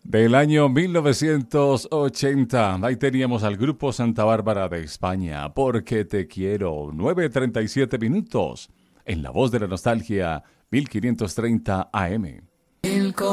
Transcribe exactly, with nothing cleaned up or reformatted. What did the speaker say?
Del año mil novecientos ochenta. Ahí teníamos al grupo Santa Bárbara de España, Porque te quiero, nueve treinta y siete minutos, en la voz de la nostalgia, mil quinientos treinta A M.